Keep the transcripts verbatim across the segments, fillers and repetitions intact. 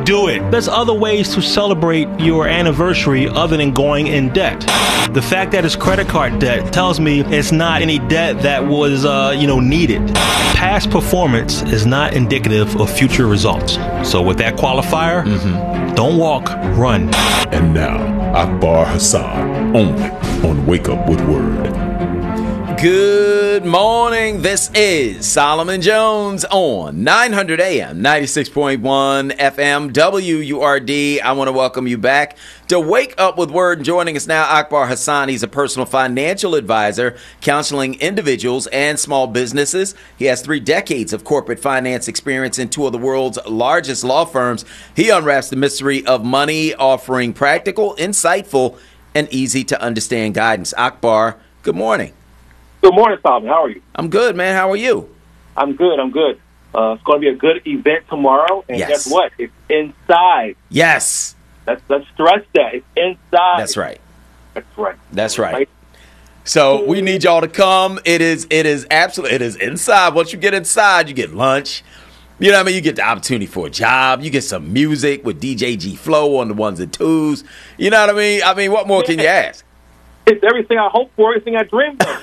do it. There's other ways to celebrate your anniversary other than going in debt. The fact that it's credit card debt tells me it's not any debt that was, uh, you know, needed. Past performance is not indicative of future results. So with that qualifier, mm-hmm. don't walk, run. And now, Akbar Hassan, only on Wake Up with Word. Good morning. This is Solomon Jones on nine hundred A M, ninety-six point one F M, W U R D. I want to welcome you back to Wake Up with Word. Joining us now, Akbar Hassan. He's a personal financial advisor, counseling individuals and small businesses. He has three decades of corporate finance experience in two of the world's largest law firms. He unwraps the mystery of money, offering practical, insightful, and easy to understand guidance. Akbar, good morning. Good morning, Solomon. How are you? I'm good, man. How are you? I'm good. I'm good. Uh, it's going to be a good event tomorrow. And yes. Guess what? It's inside. Yes. Let's, let's stress that. It's inside. That's right. That's right. That's right. right. So we need y'all to come. It is It is absolutely, it is inside. Once you get inside, you get lunch. You know what I mean? You get the opportunity for a job. You get some music with D J G Flow on the ones and twos. You know what I mean? I mean, what more can you ask? It's everything I hoped for, everything I dreamed of.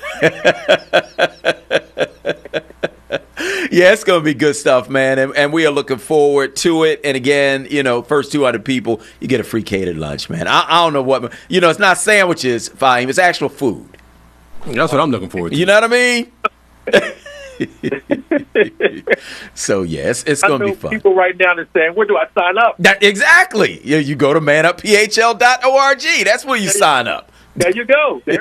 Yeah, it's going to be good stuff, man, and, and we are looking forward to it. And again, you know, first two hundred people, you get a free catered lunch, man. I, I don't know what, you know, it's not sandwiches, Fahim, it's actual food. That's what I'm looking forward to. You know what I mean? So, yes, it's going to be fun. People right now are saying, where do I sign up? That, exactly. You, you go to man up p h l dot org. That's where you sign up. There you go. There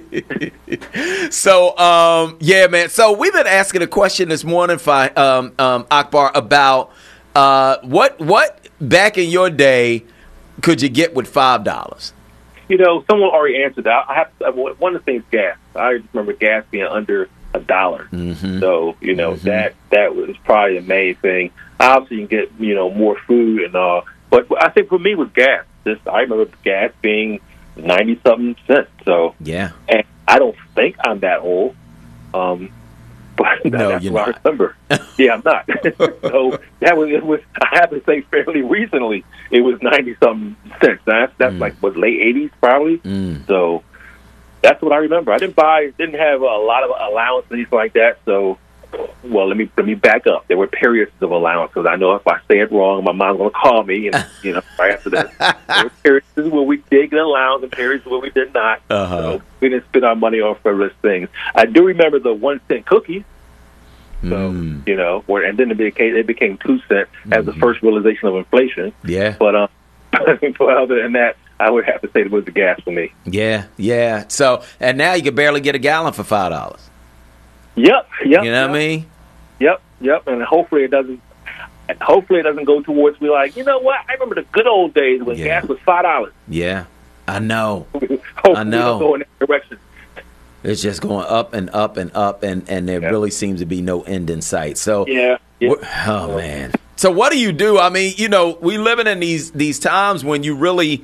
it is. So, um, yeah, man. So we've been asking a question this morning, um, um, Akbar, about uh, what what back in your day could you get with five dollars? You know, someone already answered that. I have to, one of the things, gas. I remember gas being under a dollar. Mm-hmm. So, you know, mm-hmm. that that was probably the main thing. Obviously, you can get, you know, more food and all. But I think for me, it was gas. Just, I remember gas being ninety-something cents. So, yeah. And I don't think I'm that old. Um, but no, that's you're what not. I remember. Yeah, I'm not. So that was, it was, I have to say, fairly recently, it was ninety-something cents. That's, that's mm. like, what, late eighties probably? Mm. So that's what I remember. I didn't buy, didn't have a lot of allowance and anything like that. So, well, let me let me back up. There were periods of allowance because I know if I say it wrong, my mom's going to call me, and you know, right after that, there were periods where we did get allowance and periods where we did not. Uh-huh. So we didn't spend our money on frivolous things. I do remember the one cent cookies. So mm. you know, where and then it became it became two cents as mm-hmm. the first realization of inflation. Yeah, but um, but other than that, I would have to say it was the gas for me. Yeah, yeah. So and now you can barely get a gallon for five dollars. Yep, yep. You know yep. what I mean? Yep, yep. And hopefully it doesn't. Hopefully it doesn't go towards me like, you know what? I remember the good old days when yeah. gas was five dollars. Yeah, I know. I know. Go in that direction. It's just going up and up and up, and, and there yeah. really seems to be no end in sight. So yeah. yeah. Oh man. So what do you do? I mean, you know, we living in these these times when you really.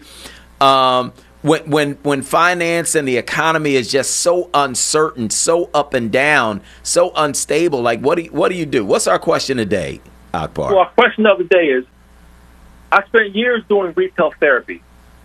Um, When when when finance and the economy is just so uncertain, so up and down, so unstable, like what do you, what do you do? What's our question today, Akbar? Well, our question of the day is: I spent years doing retail therapy,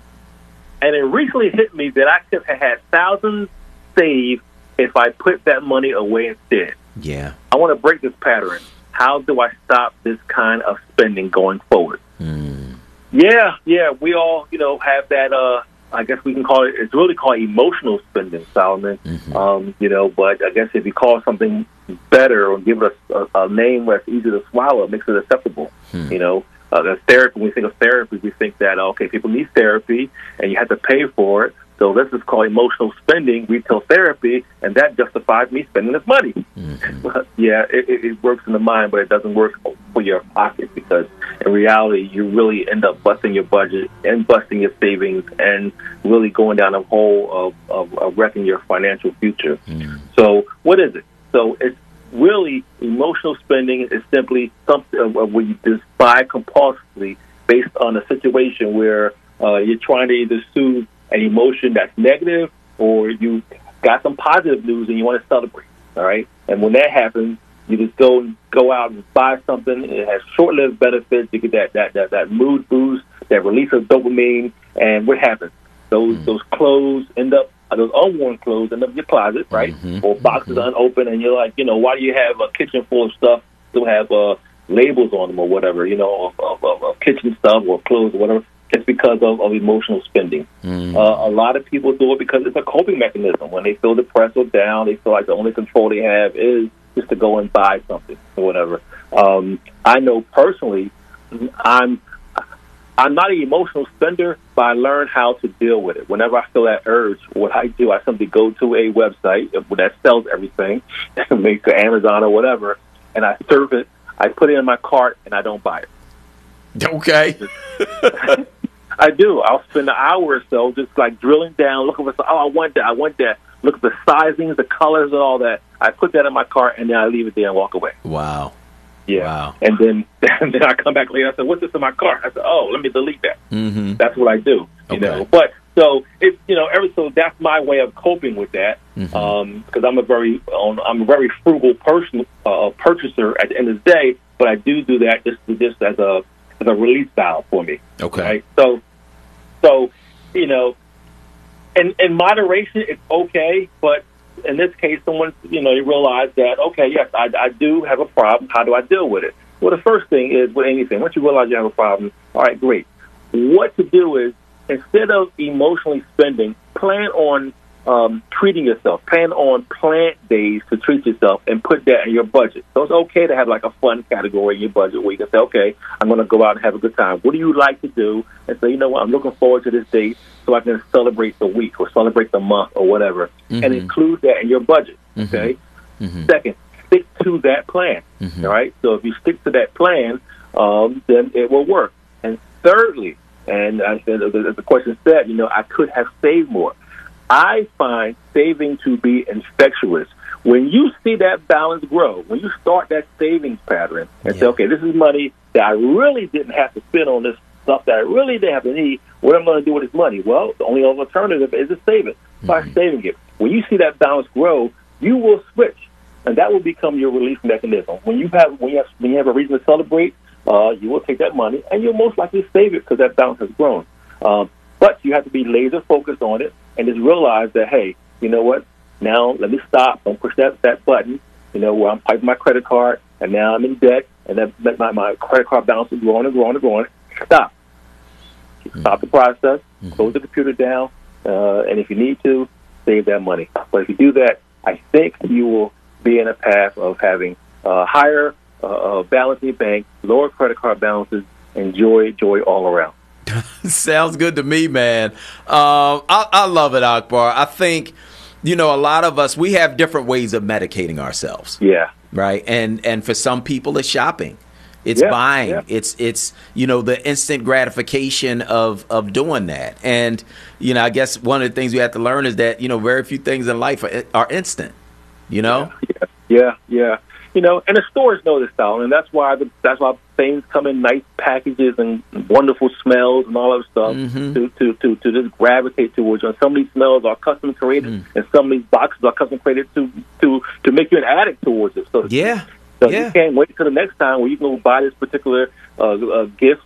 and it recently hit me that I could have had thousands saved if I put that money away instead. Yeah, I want to break this pattern. How do I stop this kind of spending going forward? Mm. Yeah, yeah, we all you know have that. Uh, I guess we can call it, it's really called emotional spending, Solomon. Mm-hmm. Um, you know, but I guess if you call something better or give it a, a, a name that's easy to swallow, it makes it acceptable. Hmm. You know, uh, the therapy, when we think of therapy, we think that, okay, people need therapy and you have to pay for it. So this is called emotional spending, retail therapy, and that justifies me spending this money. Mm-hmm. But yeah, it, it, it works in the mind, but it doesn't work for your pocket because in reality, you really end up busting your budget and busting your savings and really going down a hole of, of, of wrecking your financial future. Mm-hmm. So what is it? So it's really emotional spending is simply something uh, where you just buy compulsively based on a situation where uh, you're trying to either soothe an emotion that's negative, or you got some positive news and you want to celebrate, all right? And when that happens, You just go go out and buy something. It has short-lived benefits. You get that that that, that mood boost, that release of dopamine, and what happens? Those mm. those clothes end up those unworn clothes end up in your closet, right? Mm-hmm. Or boxes mm-hmm. unopened, and you're like, you know, why do you have a kitchen full of stuff still have uh, labels on them or whatever, you know, of, of, of, of kitchen stuff or clothes or whatever? It's because of, of emotional spending. Mm. Uh, a lot of people do it because it's a coping mechanism. When they feel depressed or down, they feel like the only control they have is just to go and buy something or whatever. Um, I know personally, I'm I'm not an emotional spender, but I learn how to deal with it. Whenever I feel that urge, what I do, I simply go to a website that sells everything, make Amazon or whatever, and I surf it. I put it in my cart, and I don't buy it. Okay. I do. I'll spend an hour or so just like drilling down, looking for, oh, I want that, I want that. Look at the sizings, the colors, and all that. I put that in my cart, and then I leave it there and walk away. Wow. Yeah. Wow. And then and then I come back later. I said, "What's this in my cart?" I said, "Oh, let me delete that." Mm-hmm. That's what I do. You Okay. know. But so it's you know, every so that's my way of coping with that. Mm-hmm. Um, because I'm a very um, I'm a very frugal person, uh, purchaser at the end of the day. But I do do that just just as a as a release valve for me. Okay. Right? So so you know, in in moderation, it's okay, but in this case, someone, you know, you realize that, okay, yes, I, I do have a problem. How do I deal with it? Well, the first thing is with anything, once you realize you have a problem, all right, great. What to do is, instead of emotionally spending, plan on um, treating yourself. Plan on plant days to treat yourself and put that in your budget. So it's okay to have like a fun category in your budget where you can say, okay, I'm going to go out and have a good time. What do you like to do? And say, you know what, I'm looking forward to this date so I can celebrate the week or celebrate the month or whatever, mm-hmm. and include that in your budget, okay? Mm-hmm. Second, stick to that plan, mm-hmm. all right? So if you stick to that plan, um, then it will work. And thirdly, and I said, as the question said, you know, I could have saved more. I find saving to be infectious. When you see that balance grow, when you start that savings pattern and yeah. say, okay, this is money that I really didn't have to spend on this stuff that I really didn't have to need, what am I going to do with this money? Well, the only alternative is to save it by mm-hmm. saving it. When you see that balance grow, you will switch, and that will become your release mechanism. When you have when you have, when you have a reason to celebrate, uh, you will take that money, and you'll most likely save it because that balance has grown. Um, but you have to be laser focused on it and just realize that, hey, you know what? Now let me stop. Don't push that, that button, you know, where I'm piping my credit card, and now I'm in debt, and that my, my credit card balance is growing and growing and growing. Stop. Stop the process. Mm-hmm. Close the computer down, uh, and if you need to, save that money. But if you do that, I think you will be in a path of having uh, higher uh, uh, balance in your bank, lower credit card balances, and joy, joy all around. Sounds good to me, man. Um, I, I love it, Akbar. I think, you know, a lot of us, we have different ways of medicating ourselves. Yeah. Right? And and for some people, it's shopping. It's yeah, buying. Yeah. It's, it's you know, the instant gratification of, of doing that. And, you know, I guess one of the things we have to learn is that, you know, very few things in life are, are instant, you know? Yeah, yeah, yeah. You know, and the stores know this style, and that's why the, that's why things come in nice packages and wonderful smells and all that stuff mm-hmm. to, to, to, to just gravitate towards you. And some of these smells are custom created, mm. and some of these boxes are custom created to, to, to make you an addict towards it. So yeah. So yeah. you can't wait till the next time where you can go buy this particular uh, uh, gift